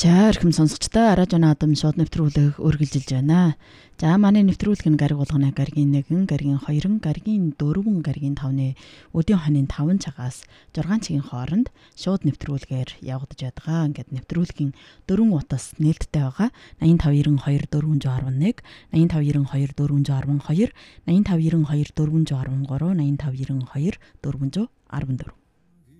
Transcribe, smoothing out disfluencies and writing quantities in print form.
За эрхэм сонсогчдоо Радио Наадам шууд нэвтрүүлэг үргэлжилж байна. За манай нэвтрүүлэг нь гариг болгоно гаригийн 1, гаригийн 2, гаригийн 4, гаригийн 5-ны өдийн хонын 5 цагаас 6 цагийн хооронд шууд нэвтрүүлгээр явагдаж байгаа. Ингээд нэвтрүүлгийн 4 утас нээлттэй байгаа. 8592 461, 8592 412, 8592 413, 8592 414.